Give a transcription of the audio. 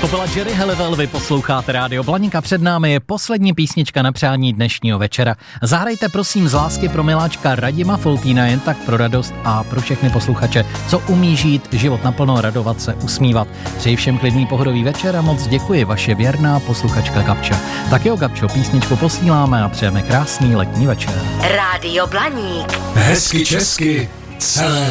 To byla Jerry Halliwell, vy posloucháte Rádio Blaník a před námi je poslední písnička na přání dnešního večera. Zahrajte prosím z lásky pro miláčka Radima Foltýna, jen tak pro radost a pro všechny posluchače, co umí žít život naplno, radovat se, usmívat. Přeji všem klidný pohodový večer a moc děkuji, vaše věrná posluchačka Gabča. Tak jo, Gabčo, písničku posíláme a přejeme krásný letní večer. Rádio Blaník. Hezky česky celé